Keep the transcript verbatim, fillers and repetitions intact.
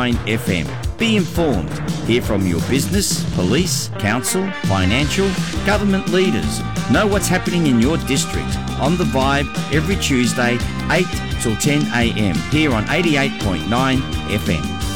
nine F M. Be informed. Hear from your business, police, council, financial, government leaders. Know what's happening in your district. On The Vibe, every Tuesday, eight till ten a m here on eighty-eight point nine F M.